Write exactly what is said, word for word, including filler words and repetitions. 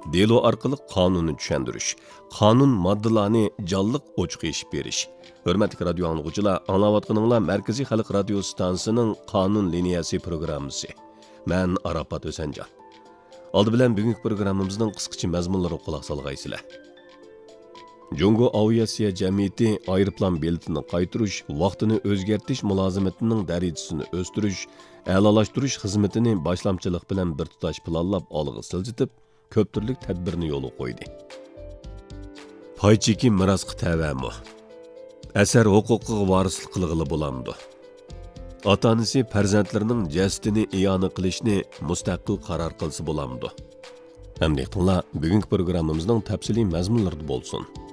delo orqali qonunni tushuntirish, qonun moddalarini jonliq ochiq eshib berish. Hurmatli radio anglovchilar, anglayotganinglar Markaziy xalq radio stansiyasining qonun liniyasi programmasi. Men Arafat O'sanjon. Oldi bilan bugungi programmamizning qisqacha mazmunlariga quloq solgaysizlar. Jungo aviatsiya jamiyati aeroplan biletini qaytirish, vaqtini o'zgartirish mulozimatining darajasini o'stirish, a'lolashtirish xizmatini boshlamchilik bilan bir tutash planlab olg'a siljitib, ko'p turli tadbirni yo'lga qo'ydi. Paychiki mirosga tavamu. Asar huquqiga varislik qilg'ili bo'lamdi. Ota-onasi farzandlarining jasadini iyona qilishni mustaqil qaror qilsa bo'lamdi. Hamda bugungi programmamizning tafsiliy mazmunlarida bo'lsin.